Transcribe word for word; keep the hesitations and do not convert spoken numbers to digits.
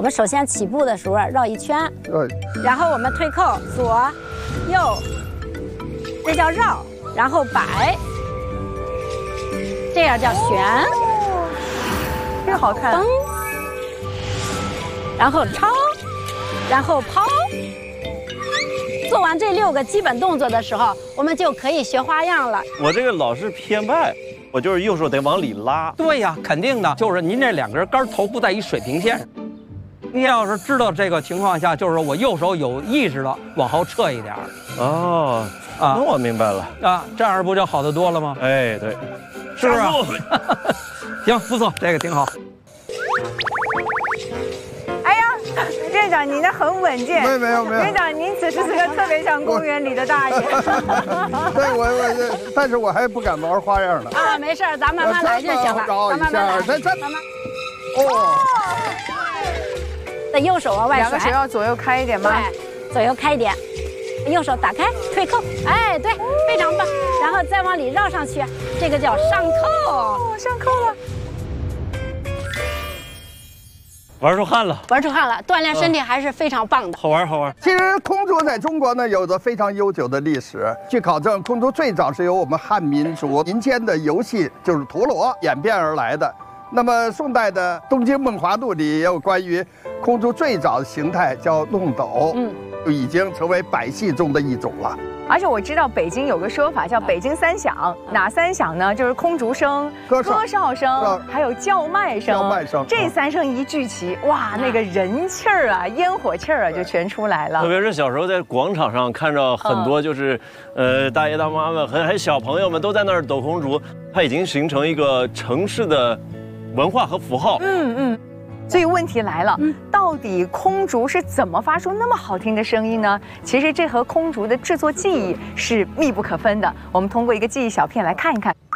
我们首先起步的时候绕一圈， 呃， 然后我们退扣，左、右，这叫绕，然后摆，这样叫旋， 这个好看。 蹬，然后抄，然后抛。做完这六个基本动作的时候，我们就可以学花样了。 我这个老是偏外，我就是右手得往里拉。 对呀，肯定的，就是您这两根杆头不在一水平线上。您要是知道这个情况下，就是我右手有意识的往后撤一点。 哦， 啊， 那我明白了啊，这样不就好得多了吗？ 哎，对， 是不是？行，不错，这个挺好。 哎呀，院长，你那很稳健。 没有没有没有。 院长，您此时此刻特别像公园里的大爷。 对，我我，但是我还不敢玩花样呢。 啊，没事，咱慢慢来就行了。 绕一下，这这慢慢。 哦。 的右手往外甩， 两个手要左右开一点吗？ 对，左右开一点，右手打开退扣，哎，对，非常棒。然后再往里绕上去，这个叫上扣。 哦，上扣了。 玩出汗了， 玩出汗了，锻炼身体还是非常棒的， 好玩好玩。 其实空竹在中国呢有着非常悠久的历史。据考证，空竹最早是由我们汉民族民间的游戏，就是陀螺演变而来的。那么宋代的《东京梦华录》里也有关于空竹最早的形态叫弄斗，嗯，就已经成为百戏中的一种了。 而且我知道北京有个说法叫北京三响，哪三响呢？就是空竹声、歌哨声，还有叫卖声。 叫卖声， 这三声一聚齐，哇，那个人气儿啊、烟火气儿啊就全出来了。 特别是小时候在广场上看到很多就是，呃，大爷大妈们和还有小朋友们都在那儿抖空竹，它已经形成一个城市的文化和符号。 嗯嗯。所以问题来了，嗯、到底空竹是怎么发出那么好听的声音呢？其实这和空竹的制作技艺是密不可分的。我们通过一个记忆小片来看一看。